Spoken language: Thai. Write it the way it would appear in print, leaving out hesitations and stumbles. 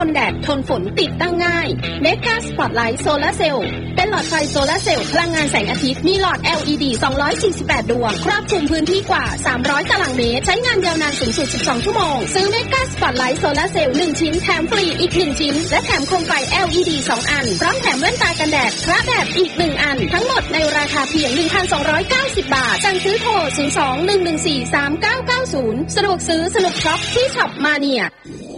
ทนแดดทนฝนติดตั้งง่ายเมกาสปอตไลท์โซลาร์เซลล์เป็นหลอดไฟโซลาร์เซลล์พลังงานแสงอาทิตย์มีหลอด LED 248 ดวงครอบคลุมพื้นที่กว่า300ตารางเมตรใช้งานยาวนานสูงสุด12ชั่วโมงซื้อเมกาสปอตไลท์โซลาร์เซลล์1ชิ้นแถมฟรีอีก1ชิ้นและแถมโคมไฟ LED 2 อันพร้อมแถมแว่นตากันแดดพระแบบอีก1อันทั้งหมดในราคาเพียง 1,290 บาทสั่งซื้อโทร 02-114-3990 สะดวกซื้อสนุกช็อปที่ช็อปมาเนีย